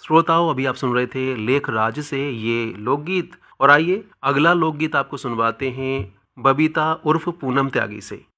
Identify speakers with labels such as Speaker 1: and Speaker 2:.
Speaker 1: श्रोताओं, अभी आप सुन रहे थे लेख राज से ये लोकगीत। और आइए अगला लोकगीत आपको सुनवाते हैं बबीता उर्फ पूनम त्यागी से।